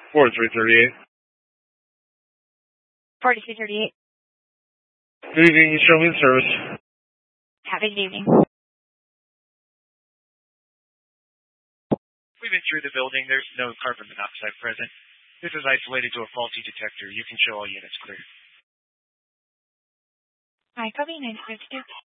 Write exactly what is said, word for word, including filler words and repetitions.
forty-three thirty-eight. forty-three thirty-eight. Good evening, East Roman Service. Have a good evening. We've been through the building. There's no carbon monoxide present. This is isolated to a faulty detector. You can show all units clear. Hi, copy nine six two.